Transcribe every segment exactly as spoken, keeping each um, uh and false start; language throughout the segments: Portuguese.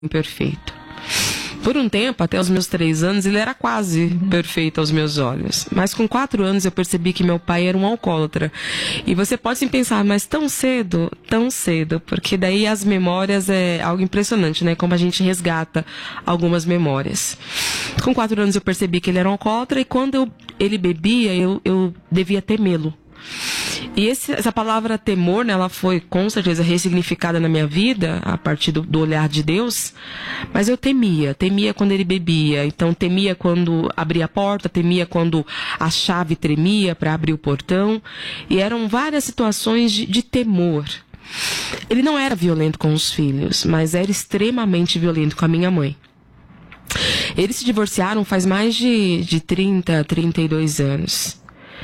imperfeito. Por um tempo, até os meus três anos, ele era quase perfeito aos meus olhos. Mas com quatro anos eu percebi que meu pai era um alcoólatra. E você pode sim pensar, mas tão cedo? Tão cedo. Porque daí as memórias é algo impressionante, né? Como a gente resgata algumas memórias. Com quatro anos eu percebi que ele era um alcoólatra e quando eu, ele bebia, eu, eu devia temê-lo. E esse, essa palavra temor, né, ela foi com certeza ressignificada na minha vida, a partir do, do olhar de Deus, mas eu temia, temia quando ele bebia, então temia quando abria a porta, temia quando a chave tremia para abrir o portão, e eram várias situações de, de temor. Ele não era violento com os filhos, mas era extremamente violento com a minha mãe. Eles se divorciaram faz mais de, de trinta, trinta e dois anos.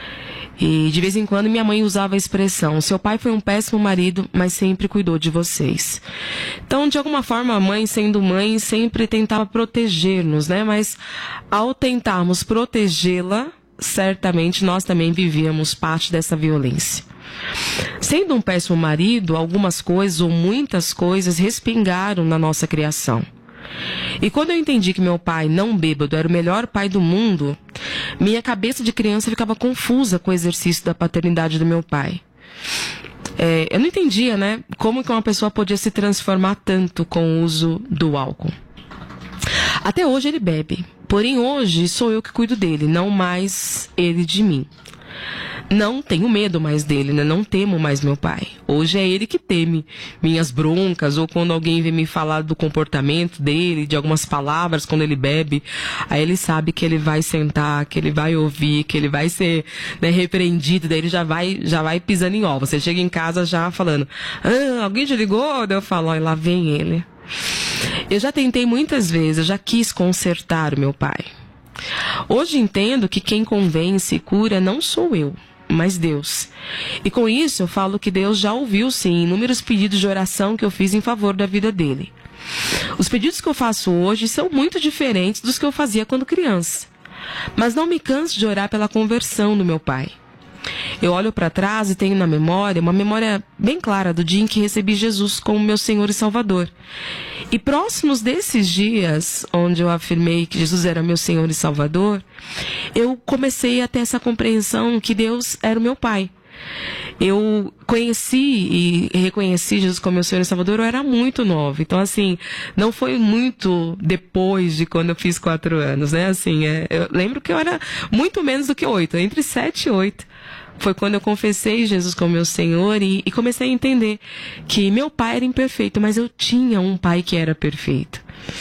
E de vez em quando minha mãe usava a expressão: seu pai foi um péssimo marido, mas sempre cuidou de vocês. Então, de alguma forma, a mãe, sendo mãe, sempre tentava proteger-nos, né? Mas ao tentarmos protegê-la, certamente nós também vivíamos parte dessa violência. Sendo um péssimo marido, algumas coisas ou muitas coisas respingaram na nossa criação. E quando eu entendi que meu pai, não bêbado, era o melhor pai do mundo, minha cabeça de criança ficava confusa com o exercício da paternidade do meu pai. É, eu não entendia, né, como que uma pessoa podia se transformar tanto com o uso do álcool. Até hoje ele bebe, porém hoje sou eu que cuido dele, não mais ele de mim. Não tenho medo mais dele, né? Não temo mais meu pai. Hoje é ele que teme minhas broncas, ou quando alguém vem me falar do comportamento dele, de algumas palavras quando ele bebe, aí ele sabe que ele vai sentar, que ele vai ouvir, que ele vai ser, né, repreendido, daí ele já vai, já vai pisando em ovos. Você chega em casa já falando: ah, alguém te ligou? Daí eu falo: ó, lá vem ele. Eu já tentei muitas vezes, eu já quis consertar o meu pai. Hoje entendo que quem convence e cura não sou eu, mas Deus. E com isso eu falo que Deus já ouviu sim inúmeros pedidos de oração que eu fiz em favor da vida dele. Os pedidos que eu faço hoje são muito diferentes dos que eu fazia quando criança. Mas não me canso de orar pela conversão do meu pai. Eu olho para trás e tenho na memória, uma memória bem clara do dia em que recebi Jesus como meu Senhor e Salvador. E próximos desses dias, onde eu afirmei que Jesus era meu Senhor e Salvador, eu comecei a ter essa compreensão que Deus era o meu Pai. Eu conheci e reconheci Jesus como meu Senhor e Salvador, eu era muito nova. Então, assim, não foi muito depois de quando eu fiz quatro anos, né? Assim, é, eu lembro que eu era muito menos do que oito, entre sete e oito. Foi quando eu confessei Jesus como meu Senhor e, e comecei a entender que meu pai era imperfeito, mas eu tinha um pai que era perfeito.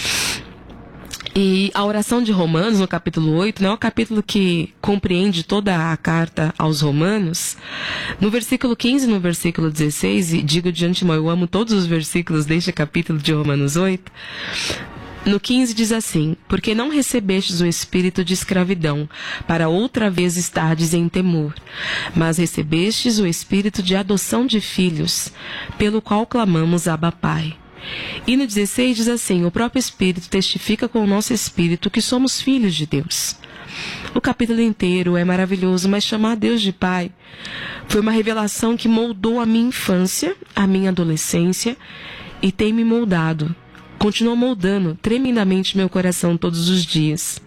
E a oração de Romanos, no capítulo oito, né, é o capítulo que compreende toda a carta aos Romanos. No versículo quinze e no versículo dezesseis, e digo de antemão, eu amo todos os versículos deste capítulo de Romanos oito. No quinze diz assim: porque não recebestes o espírito de escravidão, para outra vez estardes em temor, mas recebestes o espírito de adoção de filhos, pelo qual clamamos Abba Pai. E no dezesseis diz assim: o próprio Espírito testifica com o nosso espírito que somos filhos de Deus. O capítulo inteiro é maravilhoso, mas chamar Deus de Pai foi uma revelação que moldou a minha infância, a minha adolescência, e tem me moldado. Continua moldando tremendamente meu coração todos os dias.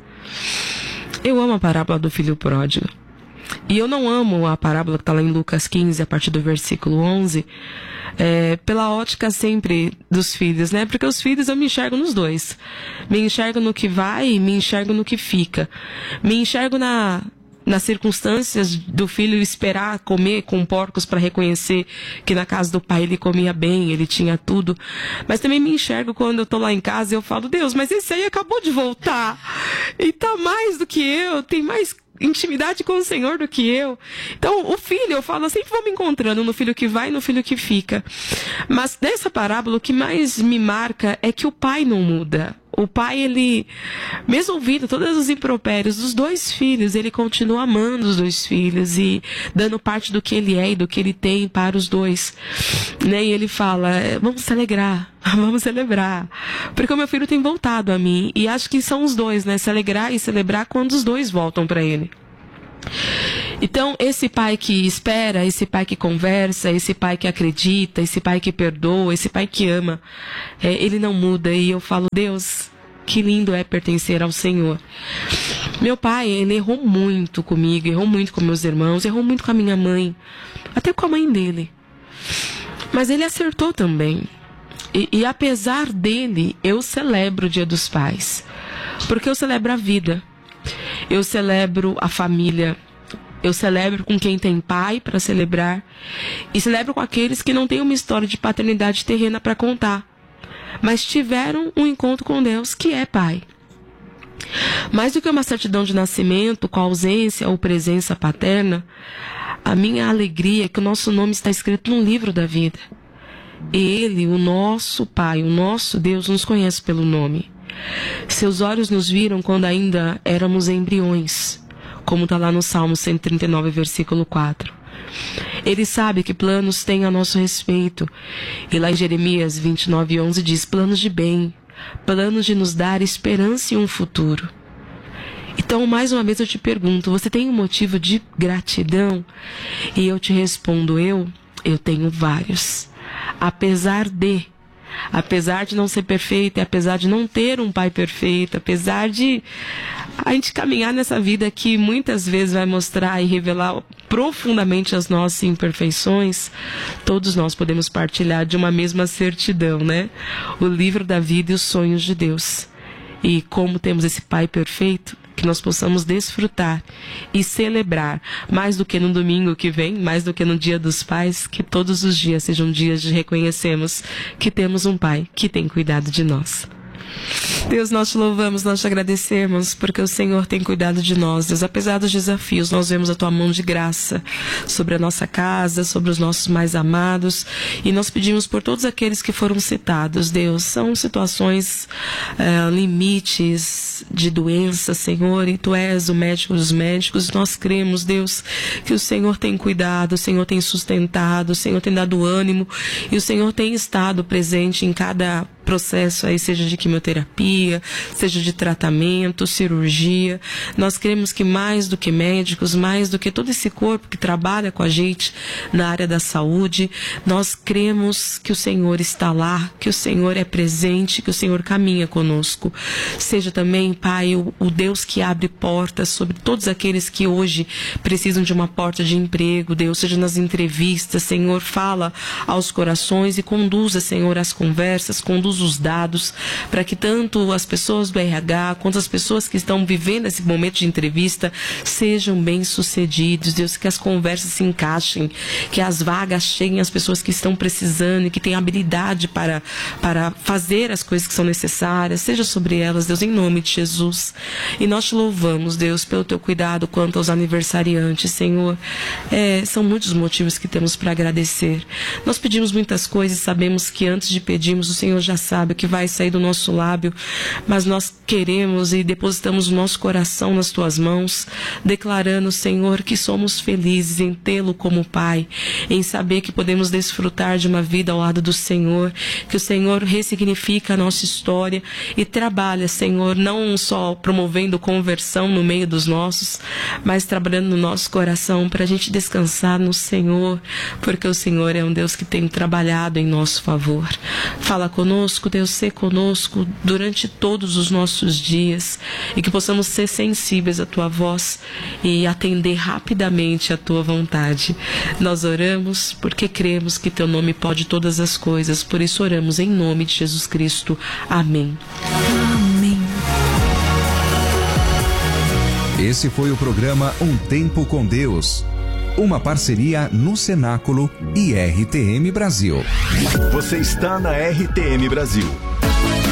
Eu amo a parábola do filho pródigo. E eu não amo a parábola que está lá em Lucas quinze, a partir do versículo onze, é, pela ótica sempre dos filhos, né? Porque os filhos eu me enxergo nos dois. Me enxergo no que vai e me enxergo no que fica. Me enxergo na... nas circunstâncias do filho esperar comer com porcos para reconhecer que na casa do pai ele comia bem, ele tinha tudo. Mas também me enxergo quando eu tô lá em casa e eu falo: Deus, mas esse aí acabou de voltar e tá mais do que eu, tem mais intimidade com o Senhor do que eu. Então, o filho, eu falo, eu sempre vou me encontrando no filho que vai e no filho que fica. Mas nessa parábola, o que mais me marca é que o pai não muda. O pai, ele, mesmo ouvindo todos os impropérios dos dois filhos, ele continua amando os dois filhos e dando parte do que ele é e do que ele tem para os dois. Né? E ele fala: vamos se alegrar, vamos celebrar. Porque o meu filho tem voltado a mim. E acho que são os dois, né? Se alegrar e celebrar quando os dois voltam para ele. Então, esse pai que espera, esse pai que conversa, esse pai que acredita, esse pai que perdoa, esse pai que ama, é, ele não muda. E eu falo, Deus, que lindo é pertencer ao Senhor. Meu pai, ele errou muito comigo, errou muito com meus irmãos, errou muito com a minha mãe, até com a mãe dele. Mas ele acertou também. E, e apesar dele, eu celebro o Dia dos Pais. Porque eu celebro a vida. Eu celebro a família. Eu celebro com quem tem pai para celebrar. E celebro com aqueles que não têm uma história de paternidade terrena para contar, mas tiveram um encontro com Deus, que é pai. Mais do que uma certidão de nascimento com ausência ou presença paterna, a minha alegria é que o nosso nome está escrito no livro da vida. Ele, o nosso Pai, o nosso Deus, nos conhece pelo nome. Seus olhos nos viram quando ainda éramos embriões, como está lá no Salmo cento e trinta e nove, versículo quatro. Ele sabe que planos tem a nosso respeito. E lá em Jeremias vinte e nove, onze diz, planos de bem, planos de nos dar esperança e um futuro. Então, mais uma vez eu te pergunto, você tem um motivo de gratidão? E eu te respondo, eu, eu tenho vários. Apesar de... Apesar de não ser perfeita, apesar de não ter um pai perfeito, apesar de a gente caminhar nessa vida que muitas vezes vai mostrar e revelar profundamente as nossas imperfeições, todos nós podemos partilhar de uma mesma certidão, né? O livro da vida e os sonhos de Deus. E como temos esse pai perfeito, que nós possamos desfrutar e celebrar, mais do que no domingo que vem, mais do que no Dia dos Pais, que todos os dias sejam dias de reconhecermos que temos um pai que tem cuidado de nós. Deus, nós te louvamos, nós te agradecemos, porque o Senhor tem cuidado de nós. Deus, apesar dos desafios, nós vemos a tua mão de graça sobre a nossa casa, sobre os nossos mais amados, e nós pedimos por todos aqueles que foram citados. Deus, são situações, uh, limites de doença, Senhor, e tu és o médico dos médicos. Nós cremos, Deus, que o Senhor tem cuidado, o Senhor tem sustentado, o Senhor tem dado ânimo, e o Senhor tem estado presente em cada processo aí, seja de quimioterapia, seja de tratamento, cirurgia. Nós cremos que mais do que médicos, mais do que todo esse corpo que trabalha com a gente na área da saúde, nós cremos que o Senhor está lá, que o Senhor é presente, que o Senhor caminha conosco. Seja também, Pai, o, o Deus que abre portas sobre todos aqueles que hoje precisam de uma porta de emprego, Deus, seja nas entrevistas, Senhor, fala aos corações e conduza, Senhor, as conversas, conduza os dados, para que tanto as pessoas do R H quanto as pessoas que estão vivendo esse momento de entrevista sejam bem-sucedidos, Deus, que as conversas se encaixem, que as vagas cheguem às pessoas que estão precisando e que têm habilidade para, para fazer as coisas que são necessárias, seja sobre elas, Deus, em nome de Jesus. E nós te louvamos, Deus, pelo teu cuidado quanto aos aniversariantes, Senhor. É, são muitos motivos que temos para agradecer. Nós pedimos muitas coisas, sabemos que antes de pedirmos, o Senhor já sabe o que vai sair do nosso lábio, mas nós queremos e depositamos o nosso coração nas tuas mãos, declarando, Senhor, que somos felizes em tê-lo como Pai, em saber que podemos desfrutar de uma vida ao lado do Senhor, que o Senhor ressignifica a nossa história e trabalha, Senhor, não só promovendo conversão no meio dos nossos, mas trabalhando no nosso coração para a gente descansar no Senhor, porque o Senhor é um Deus que tem trabalhado em nosso favor. Fala conosco, Deus, ser conosco durante todos os nossos dias e que possamos ser sensíveis à tua voz e atender rapidamente à tua vontade. Nós oramos porque cremos que teu nome pode todas as coisas, por isso oramos em nome de Jesus Cristo. Amém. Amém. Esse foi o programa Um Tempo com Deus, uma parceria no Cenáculo e R T M Brasil. Você está na R T M Brasil.